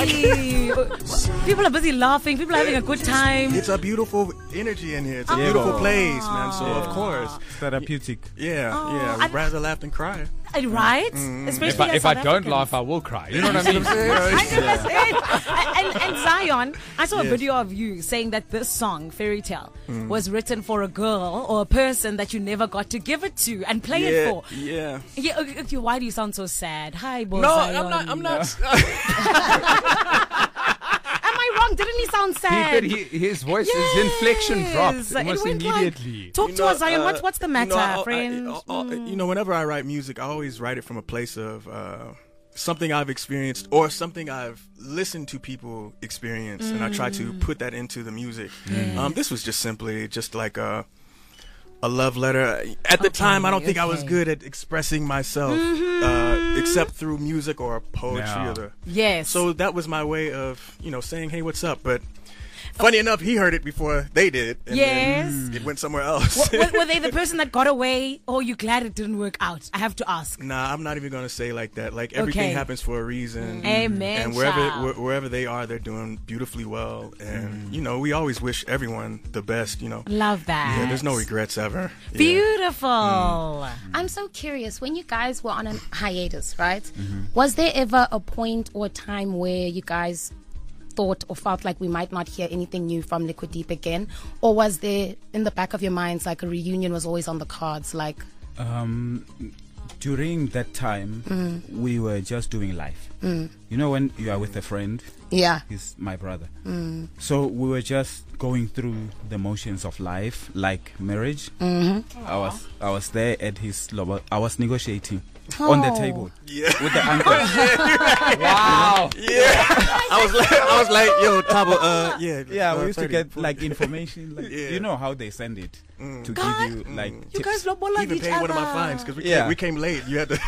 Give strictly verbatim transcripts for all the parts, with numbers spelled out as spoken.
Hey, people are busy laughing. People are having a good time. It's a beautiful energy in here. It's a Oh. beautiful place, man. So of course, Therapeutic. yeah, Oh, yeah. I- I'd rather laugh than cry. Uh, Right? Mm-hmm. Especially If I, as if I South don't Africans. laugh, I will cry. You know what I mean? one hundred percent. and, and Zion, I saw a Yes. video of you saying that this song, Fairy Tale, Mm. was written for a girl or a person that you never got to give it to and play it Yeah, for. yeah. Yeah, okay, okay, why do you sound so sad? Hi, boy. No, Zion. I'm not. I'm not. Am I wrong? Didn't he sound He sad? did, he, his voice, his inflection dropped Yes, almost it went like- immediately. Talk You to know, us, Zion. uh, what's, what's the you matter, know, I- I- friend? I- I- You know, whenever I write music, I always write it from a place of uh, something I've experienced or something I've listened to people experience, and I try to put that into the music. Um, this was just simply just like a a love letter. At the Okay, time, I don't think I was okay. good at expressing myself, uh, except through music or poetry. Yeah. Or the, Yes. so that was my way of, you know, saying, "Hey, what's up?" But funny enough, he heard it before they did. And Yes. then it went somewhere else. were, were- were they the person that got away, or you glad it didn't work out? I have to ask. Nah, I'm not even gonna say like that. Like everything Okay. happens for a reason. Amen, And wherever child. wh- wherever they are, they're doing beautifully well. And you know, we always wish everyone the best. You know. Love that. Yeah, there's no regrets ever. Yeah. Beautiful. I'm so curious. When you guys were on a hiatus, right? Mm-hmm. Was there ever a point or time where you guys thought or felt like we might not hear anything new from Liquid Deep again? Or was there in the back of your minds like a reunion was always on the cards? Like, Um, during that time, Mm. we were just doing life. You know, when you are with a friend, yeah. he's my brother. Mm. So we were just going through the motions of life, like marriage. Mm-hmm. I was I was there at his lobo. I was negotiating on the Oh. table Yeah. with the uncle. Wow. Yeah. I was like, I was like, yo, Tabo, uh, yeah. Yeah, uh, we used to thirty, get forty. like information. Like, Yeah. You know how they send it to God. give you like You tips. guys look more He like even each paid other. one of my fines because we, Yeah. came- we came late. You had to.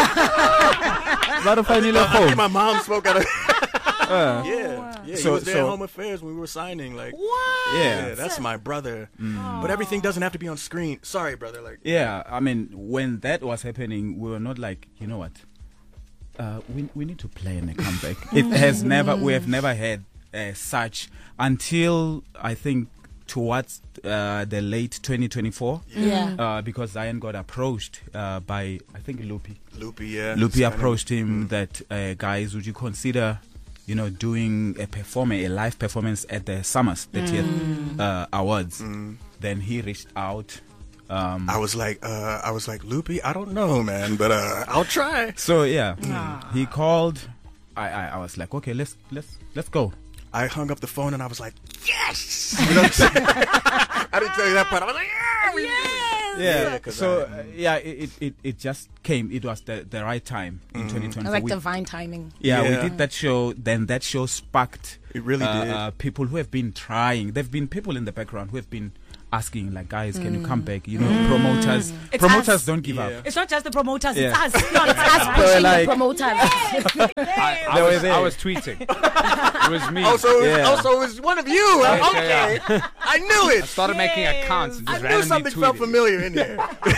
Lot of funny little I think phone. my mom spoke out of. Uh, Yeah, yeah. So- he was there so- at Home Affairs when we were signing. Like, What? Yeah. yeah, that's my brother. But everything doesn't have to be on screen. Sorry, brother. Like, Yeah, I mean, when that was happening, we were not like, you know what? Uh, we we need to plan a comeback. It has never, we have never had uh, such until I think towards uh, the late twenty twenty-four. Yeah. Uh, because Zion got approached uh, by I think Lupi. Loopy, yeah. Lupi Signing. approached him that uh, guys, would you consider, you know, doing a performance, a live performance at the Summers thirtieth uh, Awards? Then he reached out. Um, I was like, uh, I was like, Loopy, I don't know, man, but uh, I'll try. So yeah, he called. I, I I was like, okay, let's let's let's go. I hung up the phone and I was like, yes. You know what I'm saying? I didn't tell you that part. I was like, yeah, we did it. Yeah, 'cause So I- uh, yeah, it, it it it just came. It was the the right time in twenty twenty. Like we, divine timing. yeah, Yeah. we did that show. Then that show sparked. It really uh, did. Uh, people who have been trying. There've been people in the background who have been asking, like, guys, can you come back? You know, promoters. It's promoters us. don't give Yeah. up. It's not just the promoters, Yeah. it's us. No, it's us. Us pushing like- the promoters. I, I, They were was, there. I was tweeting. It was me. Also, it was, Yeah. also, it was one of you. Yeah, okay. yeah, I knew it. Started making accounts and I just knew randomly something felt tweeting. familiar in there.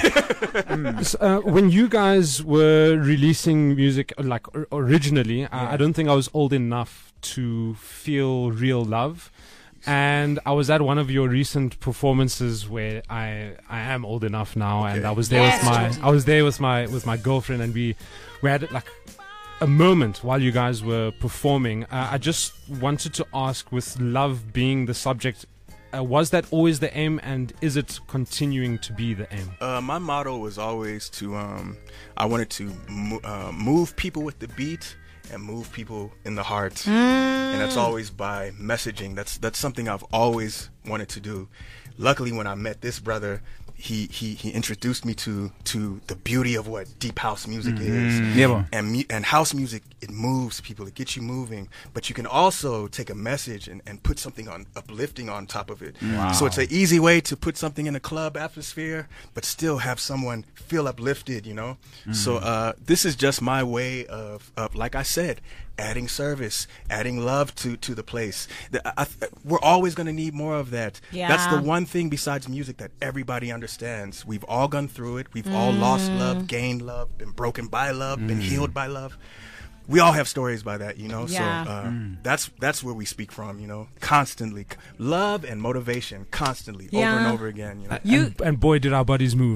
S- uh, when you guys were releasing music, uh, like or- originally, uh, I don't think I was old enough to feel real love. And I was at one of your recent performances where I I am old enough now, and Okay. I was there Yes. with my I was there with my with my girlfriend, and we we had like a moment while you guys were performing. Uh, I just wanted to ask, with love being the subject, uh, was that always the aim, and is it continuing to be the aim? Uh, my motto was always to, um, I wanted to mo- uh, move people with the beat and move people in the heart. And that's always by messaging. That's that's something I've always wanted to do. Luckily, when I met this brother, he he, he introduced me to to the beauty of what deep house music is. Yeah, bro. And mu- and house music, it moves people, it gets you moving, but you can also take a message and, and put something on uplifting on top of it. So it's an easy way to put something in a club atmosphere, but still have someone feel uplifted, you know? So uh, this is just my way of, of, like I said, adding service, adding love to, to the place. The, I, I, we're always going to need more of that. That's the Yeah. one thing besides music that everybody understands. We've all gone through it. We've all lost love, gained love, been broken by love, been healed by love. we all have stories by that, you know. Yeah. So uh, that's that's where we speak from, you know. Constantly, love and motivation, constantly, over Yeah. and over again. You know. You and, and boy, did our bodies move.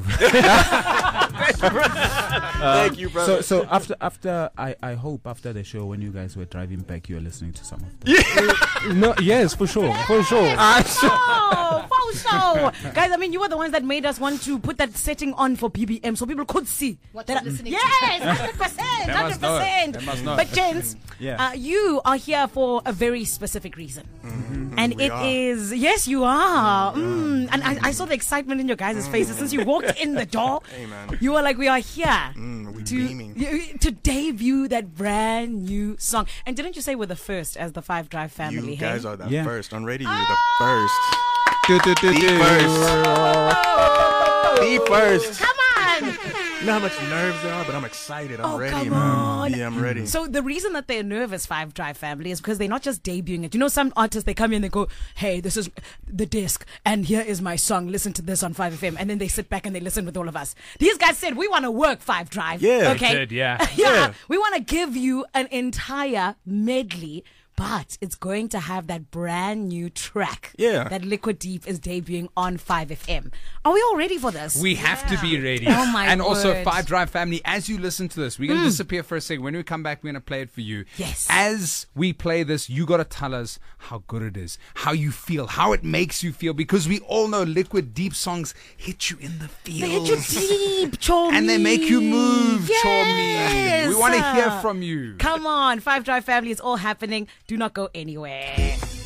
Thank you, brother. So, so after, after I, I hope after the show, when you guys were driving back, you were listening to some of them. No, yes, for sure, for sure. Oh, for sure. Guys, I mean, you were the ones that made us want to put that setting on for B B M so people could see. What that you're listening to. yes, one hundred percent, They one must hundred know. percent. They must know. But, gents, Yeah. uh, you are here for a very specific reason. And We it are. is, yes, you are. Mm. And I, I saw the excitement in your guys' faces since you walked in the door. Hey, man. You were like, we are here Mm, we to, beaming. y- to debut that brand new song. And didn't you say we're the first as the Five Drive family? You hey? guys are the Yeah. first on radio. You're the first. Do, do, do, The do. first. The first. Come on! You know how much nerves there are, but I'm excited. I'm Oh, ready, come man. on. Yeah, I'm ready. So the reason that they're nervous, Five Drive family, is because they're not just debuting it. You know, some artists, they come in and they go, hey, this is the disc, and here is my song. Listen to this on five F M. And then they sit back and they listen with all of us. These guys said, we want to work Five Drive. Yeah. Okay. Did, yeah. yeah. Yeah. We want to give you an entire medley, but it's going to have that brand new track Yeah. that Liquid Deep is debuting on five F M. Are we all ready for this? We have to be ready. Oh, my And also, word. Five Drive family, as you listen to this, we're going to disappear for a second. When we come back, we're going to play it for you. Yes. As we play this, you got to tell us how good it is, how you feel, how it makes you feel, because we all know Liquid Deep songs hit you in the feels. They hit you deep, Chomi. And they make you move, yes. Chomi. We want to hear from you. Come on, Five Drive family, it's all happening. Do not go anywhere.